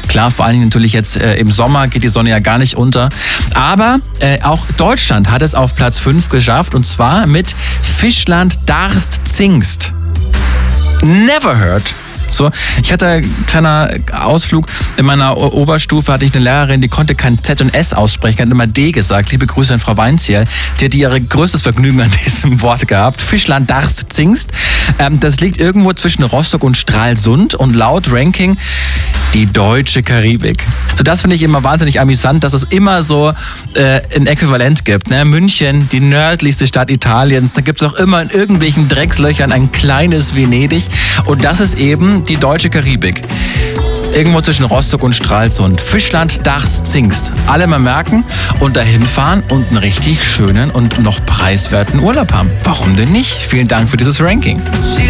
Klar, vor allen Dingen natürlich jetzt im Sommer geht die Sonne ja gar nicht unter. Aber auch Deutschland hat es auf Platz 5 geschafft und zwar mit Fischland Darß-Zingst. Never heard. So, ich hatte einen kleiner Ausflug. In meiner Oberstufe hatte ich eine Lehrerin, die konnte kein Z und S aussprechen, hat immer D gesagt. Liebe Grüße an Frau Weinzierl. Die hat ihr größtes Vergnügen an diesem Wort gehabt. Fischland Darß-Zingst. Das liegt irgendwo zwischen Rostock und Stralsund und laut Ranking die deutsche Karibik. So, das finde ich immer wahnsinnig amüsant, dass es immer so ein Äquivalent gibt. Ne? München, die nördlichste Stadt Italiens. Da gibt es auch immer in irgendwelchen Dreckslöchern ein kleines Venedig. Und das ist eben die deutsche Karibik. Irgendwo zwischen Rostock und Stralsund. Fischland Darß-Zingst. Alle mal merken und dahin fahren und einen richtig schönen und noch preiswerten Urlaub haben. Warum denn nicht? Vielen Dank für dieses Ranking.